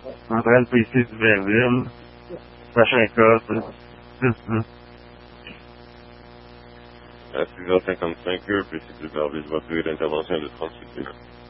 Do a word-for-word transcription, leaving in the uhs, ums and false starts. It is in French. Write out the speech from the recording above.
Entre le P C d'Iberville, prochain cas, c'est ça. À six heures cinquante-cinq heures, P C d'Iberville va faire une intervention de trente-six minutes.